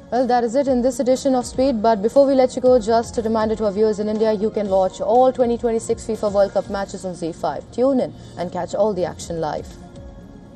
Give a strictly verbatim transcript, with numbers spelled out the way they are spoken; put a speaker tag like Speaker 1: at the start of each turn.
Speaker 1: Well, that is it in this edition of Speed. But before we let you go, just a reminder to our viewers in India, you can watch all twenty twenty-six FIFA World Cup matches on Z five. Tune in and catch all the action live.